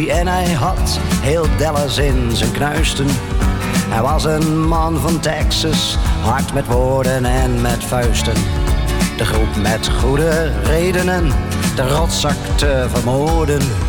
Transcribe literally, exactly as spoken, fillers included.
hij en hij had heel Dallas in zijn knuisten. Hij was een man van Texas, hard met woorden en met vuisten. De groep met goede redenen de rotzak te vermoorden.